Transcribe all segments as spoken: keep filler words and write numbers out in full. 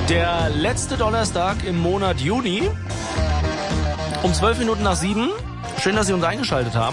Der letzte Donnerstag im Monat Juni. Um zwölf Minuten nach sieben. Schön, dass Sie uns eingeschaltet haben.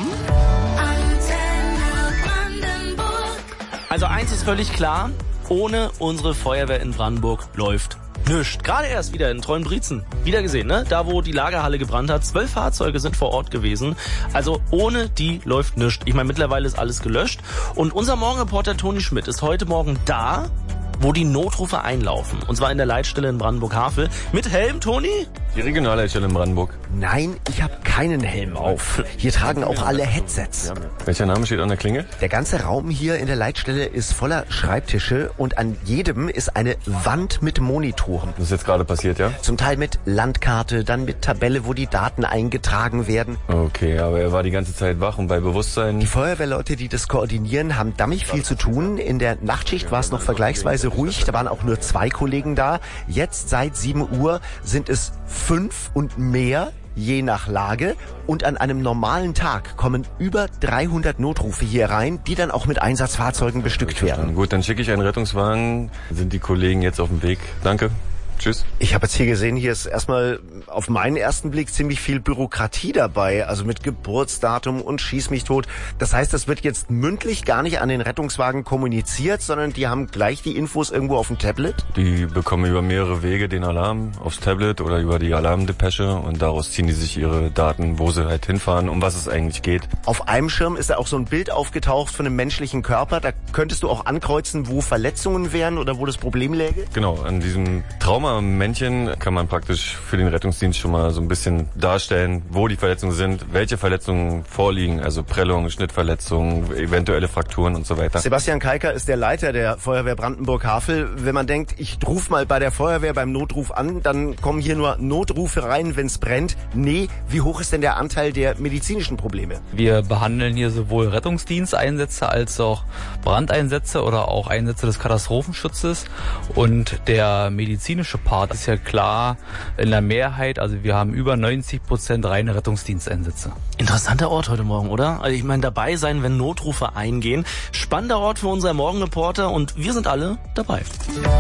Also eins ist völlig klar. Ohne unsere Feuerwehr in Brandenburg läuft nichts. Gerade erst wieder in Treuenbrietzen. Wieder gesehen, ne? Da, wo die Lagerhalle gebrannt hat. Zwölf Fahrzeuge sind vor Ort gewesen. Also ohne die läuft nichts. Ich meine, mittlerweile ist alles gelöscht. Und unser Morgenreporter Toni Schmidt ist heute Morgen da, wo die Notrufe einlaufen. Und zwar in der Leitstelle in Brandenburg-Havel. Mit Helm, Toni? Die Regionalleitstelle in Brandenburg. Nein, ich habe keinen Helm auf. Hier tragen auch alle Headsets. Welcher Name steht an der Klingel? Der ganze Raum hier in der Leitstelle ist voller Schreibtische und an jedem ist eine Wand mit Monitoren. Das ist jetzt gerade passiert, ja? Zum Teil mit Landkarte, dann mit Tabelle, wo die Daten eingetragen werden. Okay, aber er war die ganze Zeit wach und bei Bewusstsein. Die Feuerwehrleute, die das koordinieren, haben dammig viel zu tun. In der Nachtschicht war es noch vergleichsweise ruhig, da waren auch nur zwei Kollegen da. Jetzt seit sieben Uhr sind es fünf und mehr, je nach Lage. Und an einem normalen Tag kommen über dreihundert Notrufe hier rein, die dann auch mit Einsatzfahrzeugen bestückt werden. Gut, dann schicke ich einen Rettungswagen. Sind die Kollegen jetzt auf dem Weg? Danke. Tschüss. Ich habe jetzt hier gesehen, hier ist erstmal auf meinen ersten Blick ziemlich viel Bürokratie dabei, also mit Geburtsdatum und schieß mich tot. Das heißt, das wird jetzt mündlich gar nicht an den Rettungswagen kommuniziert, sondern die haben gleich die Infos irgendwo auf dem Tablet? Die bekommen über mehrere Wege den Alarm aufs Tablet oder über die Alarmdepesche und daraus ziehen die sich ihre Daten, wo sie halt hinfahren, um was es eigentlich geht. Auf einem Schirm ist da auch so ein Bild aufgetaucht von einem menschlichen Körper. Da könntest du auch ankreuzen, wo Verletzungen wären oder wo das Problem läge? Genau, an diesem Trauma Männchen kann man praktisch für den Rettungsdienst schon mal so ein bisschen darstellen, wo die Verletzungen sind, welche Verletzungen vorliegen, also Prellungen, Schnittverletzungen, eventuelle Frakturen und so weiter. Sebastian Keiker ist der Leiter der Feuerwehr Brandenburg-Havel. Wenn man denkt, ich rufe mal bei der Feuerwehr beim Notruf an, dann kommen hier nur Notrufe rein, wenn es brennt. Nee, wie hoch ist denn der Anteil der medizinischen Probleme? Wir behandeln hier sowohl Rettungsdiensteinsätze als auch Brandeinsätze oder auch Einsätze des Katastrophenschutzes. Und der medizinische Part ist ja klar in der Mehrheit, also wir haben über neunzig Prozent reine Rettungsdiensteinsätze. Interessanter Ort heute Morgen, oder? Also ich meine, dabei sein, wenn Notrufe eingehen. Spannender Ort für unser Morgenreporter und wir sind alle dabei.